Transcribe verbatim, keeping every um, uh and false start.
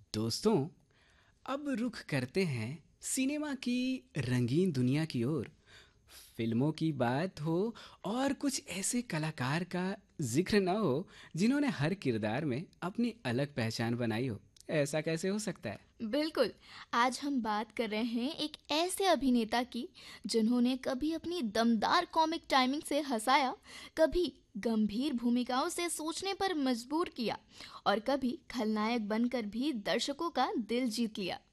दोस्तों, अब रुख करते हैं सिनेमा की रंगीन दुनिया की ओर। फिल्मों की बात हो और कुछ ऐसे कलाकार का जिक्र ना हो जिन्होंने हर किरदार में अपनी अलग पहचान बनाई हो। ऐसा कैसे हो सकता है? बिल्कुल। आज हम बात कर रहे हैं एक ऐसे अभिनेता की जिन्होंने कभी अपनी दमदार कॉमिक टाइमिंग से हंसाया, कभी गंभीर भूमिकाओं से सोचने पर मजबूर किया और कभी खलनायक बनकर भी दर्शकों का दिल जीत लिया।